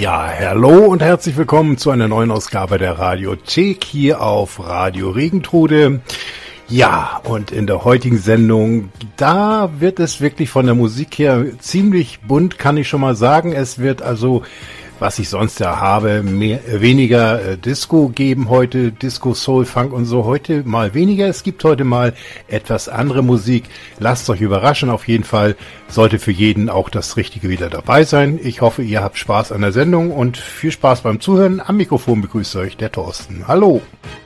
Ja, hallo und herzlich willkommen zu einer neuen Ausgabe der Radiothek hier auf Radio Regentrude. Ja, und in der heutigen Sendung, da wird es wirklich von der Musik her ziemlich bunt, kann ich schon mal sagen. Es wird also, was ich sonst ja habe, weniger Disco geben heute, Disco, Soul, Funk und so. Heute mal weniger. Es gibt heute mal etwas andere Musik. Lasst euch überraschen. Auf jeden Fall sollte für jeden auch das Richtige wieder dabei sein. Ich hoffe, ihr habt Spaß an der Sendung und viel Spaß beim Zuhören. Am Mikrofon begrüßt euch der Thorsten. Hallo.